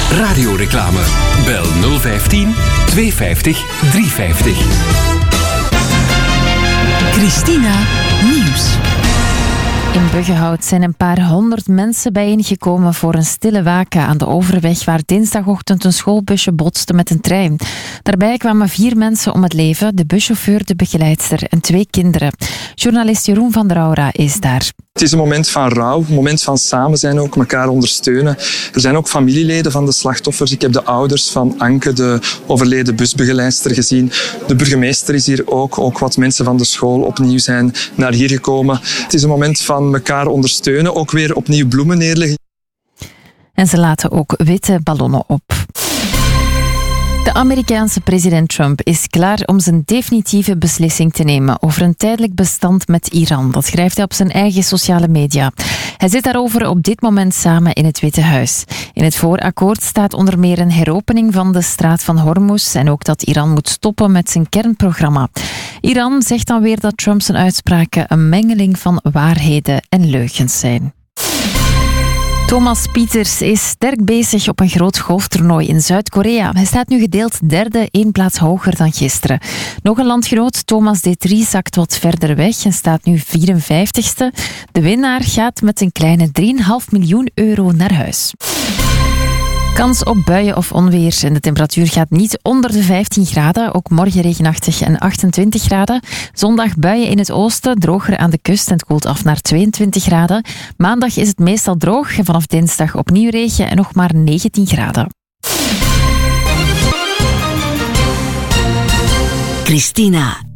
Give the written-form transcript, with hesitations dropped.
Radioreclame. Bel 015 250 350. Christina Nieuws. In Buggenhout zijn een paar honderd mensen bijeengekomen voor een stille waken aan de overweg waar dinsdagochtend een schoolbusje botste met een trein. Daarbij kwamen 4 mensen om het leven, de buschauffeur, de begeleidster en 2 kinderen. Journalist Jeroen van der Aura is daar. Het is een moment van rouw, een moment van samen zijn ook, elkaar ondersteunen. Er zijn ook familieleden van de slachtoffers. Ik heb de ouders van Anke, de overleden busbegeleidster, gezien. De burgemeester is hier ook wat mensen van de school opnieuw zijn naar hier gekomen. Het is een moment van elkaar ondersteunen, ook weer opnieuw bloemen neerleggen. En ze laten ook witte ballonnen op. De Amerikaanse president Trump is klaar om zijn definitieve beslissing te nemen over een tijdelijk bestand met Iran. Dat schrijft hij op zijn eigen sociale media. Hij zit daarover op dit moment samen in het Witte Huis. In het voorakkoord staat onder meer een heropening van de straat van Hormuz en ook dat Iran moet stoppen met zijn kernprogramma. Iran zegt dan weer dat Trump zijn uitspraken een mengeling van waarheden en leugens zijn. Thomas Pieters is sterk bezig op een groot golftoernooi in Zuid-Korea. Hij staat nu gedeeld derde, 1 plaats hoger dan gisteren. Nog een landgenoot, Thomas D3, zakt wat verder weg en staat nu 54ste. De winnaar gaat met een kleine 3,5 miljoen euro naar huis. Kans op buien of onweer en de temperatuur gaat niet onder de 15 graden. Ook morgen regenachtig en 28 graden. Zondag buien in het oosten, droger aan de kust en het koelt af naar 22 graden. Maandag is het meestal droog en vanaf dinsdag opnieuw regen en nog maar 19 graden. Christina